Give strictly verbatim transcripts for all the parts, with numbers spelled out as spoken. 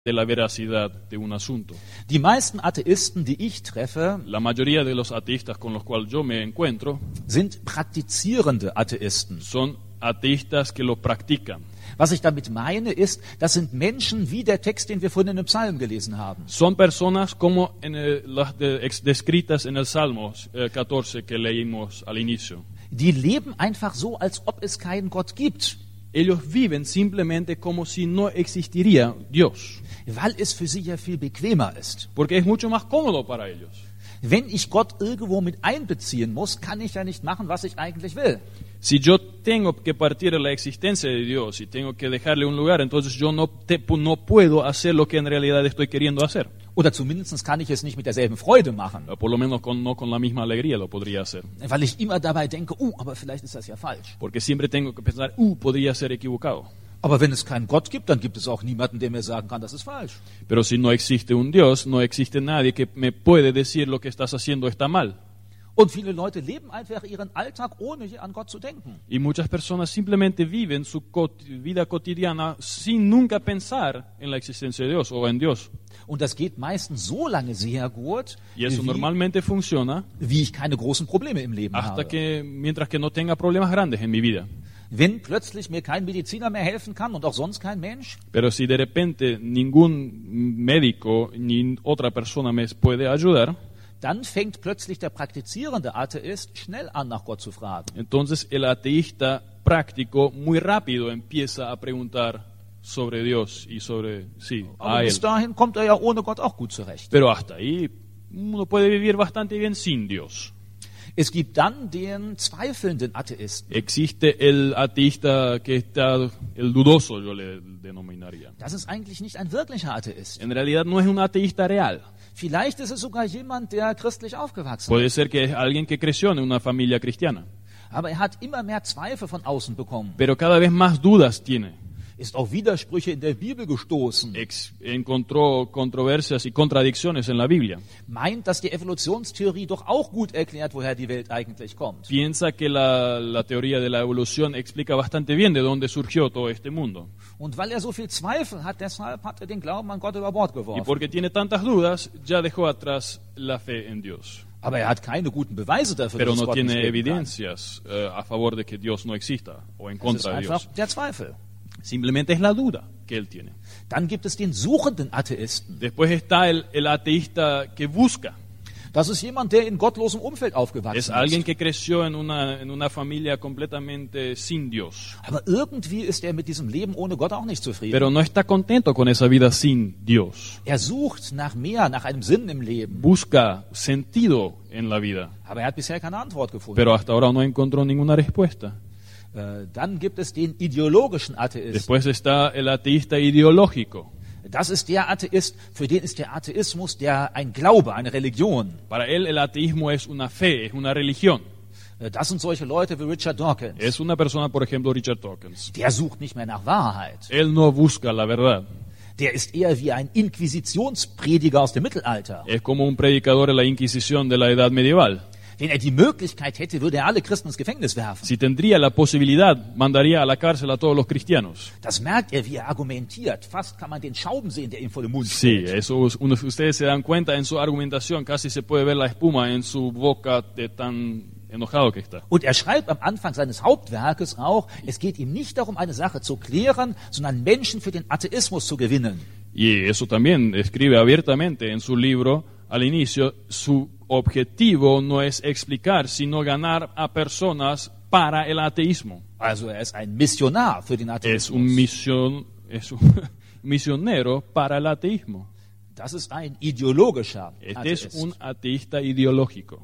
de la veracidad de un asunto. Die meisten Atheisten, die ich treffe, La mayoría de los ateístas con los cuales yo me encuentro sind praktizierende Atheisten. son ateístas que lo practican. Was ich damit meine, ist, das sind Menschen wie der Text, den wir vorhin in dem Psalm gelesen haben. Son personas como en el- las de- ex- descritas en el Salmo eh, catorce que leímos al inicio. Die leben einfach so, als ob es keinen Gott gibt, Ellos viven simplemente como si no existiría Dios, weil es für sie ja viel bequemer ist. porque es mucho más cómodo para ellos. Wenn ich Gott irgendwo mit einbeziehen muss, kann ich ja nicht machen, was ich eigentlich will. Si yo tengo que partir de la existencia de Dios y tengo que dejarle un lugar, entonces yo no, te- no puedo hacer lo que en realidad estoy queriendo hacer. Oder zumindest kann ich es nicht mit derselben Freude machen, O por lo menos con, no con la misma alegría lo podría hacer. weil ich immer dabei denke, uh, aber vielleicht ist das ja falsch. Porque siempre tengo que pensar, uh, podría ser equivocado. Aber wenn es keinen Gott gibt, dann gibt es auch niemanden, der mir sagen kann, das ist falsch. Pero si no existe un Dios, no existe nadie que me puede decir lo que estás haciendo está mal. Und viele Leute leben einfach ihren Alltag, ohne hier an Gott zu denken. Y muchas personas simplemente viven su cot- vida cotidiana sin nunca pensar en la existencia de Dios o en Dios. Und das geht meistens so lange sehr gut, Y eso wie, normalmente funciona wie ich keine großen Probleme im Leben hasta habe. que, mientras que no tenga problemas grandes en mi vida. Wenn plötzlich mir kein Mediziner mehr helfen kann und auch sonst kein Mensch, Pero si de repente ningún médico ni otra persona me puede ayudar, dann fängt plötzlich der praktizierende Atheist schnell an, nach Gott zu fragen. entonces el ateísta práctico muy rápido empieza a preguntar sobre Dios y sobre, sí, Aber a bis él. dahin kommt er ja ohne Gott auch gut zurecht. Pero hasta ahí uno puede vivir bastante bien sin Dios. Es gibt dann den zweifelnden Atheisten. Existe el ateísta que está, el dudoso yo le denominaría. Das ist eigentlich nicht ein wirklicher Atheist. En realidad no es un ateísta real. Vielleicht ist es sogar jemand, der christlich aufgewachsen Puede ist. ser que es alguien que creció en una familia cristiana, Aber er hat immer mehr Zweifel von außen bekommen. pero cada vez más dudas tiene. Ist auf Widersprüche in der Bibel gestoßen. Ex- encontró controversias y contradicciones en la Biblia. Meint, dass die Evolutionstheorie doch auch gut erklärt, woher die Welt eigentlich kommt. Piensa que la, la teoría de la evolución explica bastante bien de dónde surgió todo este mundo. Und weil er so viel Zweifel hat, deshalb hat er den Glauben an Gott über Bord Y geworfen. porque tiene tantas dudas, ya dejó atrás la fe en Dios. Aber er hat keine guten Beweise dafür, Pero dass es no Gott nicht tiene geben kann. evidencias eh, a favor de que Dios no exista o en Es ist contra de einfach Dios. der Zweifel. Simplemente es la duda que él tiene. Dann gibt es den suchenden Atheisten. Después está el, el ateísta que busca. Das ist jemand, der in gottlosem Umfeld Es aufgewachsen alguien ist. que creció en una, en una familia completamente sin Dios. Aber irgendwie ist er mit diesem Leben ohne Gott auch nicht zufrieden. Pero no está contento con esa vida sin Dios. Er sucht nach mehr, nach einem Sinn im Leben. Busca sentido en la vida. Aber er hat bisher keine Antwort gefunden. Pero hasta ahora no encontró ninguna respuesta. Äh, Dann gibt es den ideologischen Atheisten. Después está el ateísta ideológico. Das ist der Atheist, für den ist der Atheismus der ein Glaube, eine Religion. Para él el ateísmo es una fe, es una religión. Äh, Das sind solche Leute wie Richard Dawkins. Es una persona, por ejemplo, Richard Dawkins. Der sucht nicht mehr nach Wahrheit. Él no busca la verdad. Der ist eher wie ein Inquisitionsprediger aus dem Mittelalter. Es como un predicador de la Inquisición de la Edad Medieval. Wenn er die Möglichkeit hätte, würde er alle Christen ins Gefängnis werfen. Si tendría la posibilidad, mandaría a la cárcel a todos los cristianos. Das merkt er, wie er argumentiert. Fast kann man den Schaum sehen, der ihm vor dem Mund Sí, steht. eso uno- ustedes se dan cuenta en su argumentación, casi se puede ver la espuma en su boca de tan enojado que está. Und er schreibt am Anfang seines Hauptwerkes auch, es geht ihm nicht darum, eine Sache zu klären, sondern Menschen für den Atheismus zu gewinnen. Y eso también escribe abiertamente en su libro al inicio, su objetivo no es explicar, sino ganar a personas para el ateísmo. Also er ist ein Missionar für den Es Atheismus. un misión, es un misionero para el ateísmo. Das ist ein ideologischer Este es Atheist. un ateísta ideológico.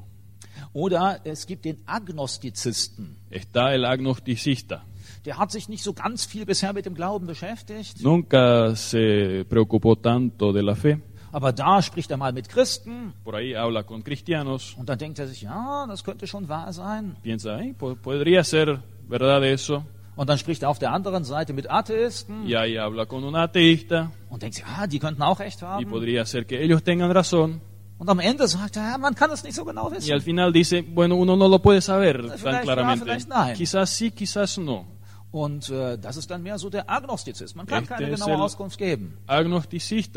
Oder es gibt den Agnostizisten. Está el agnosticista. Der hat sich nicht so ganz viel bisher mit dem Glauben beschäftigt, Nunca se preocupó tanto de la fe. aber da spricht er mal mit Christen Por ahí habla con cristianos. und dann denkt er sich, ja, das könnte schon wahr sein. Piensa, "Eh, po- podría ser verdad eso. Und dann spricht er auf der anderen Seite mit Atheisten Y ahí habla con un ateísta. und denkt sich, ja, die könnten auch recht Y haben. podría ser que ellos tengan razón. Und am Ende sagt er, ja, man kann es nicht so genau Y wissen. al final dice, bueno, uno no lo puede saber Vielleicht tan ja, claramente. vielleicht nein. Quizás sí, quizás no. Und äh, das ist dann mehr so der Agnostizismus. Man kann Este keine es genaue el Auskunft geben. agnosticista.